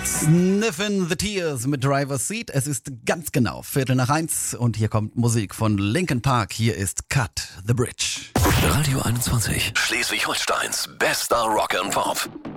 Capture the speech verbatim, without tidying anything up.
Sniffin' the Tears mit Driver's Seat. Es ist ganz genau Viertel nach eins und hier kommt Musik von Linkin Park. Hier ist Cut the Bridge. Radio einundzwanzig, Schleswig-Holsteins bester Rock and Pop.